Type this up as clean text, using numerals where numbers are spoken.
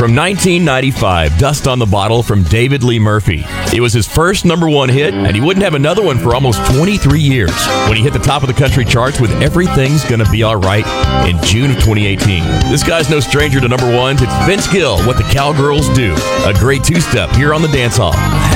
From 1995, Dust on the Bottle from David Lee Murphy. It was his first number one hit, and he wouldn't have another one for almost 23 years when he hit the top of the country charts with Everything's Gonna Be Alright in June of 2018. This guy's no stranger to number ones. It's Vince Gill, What the Cowgirls Do. A great two-step here on the Dance Hall.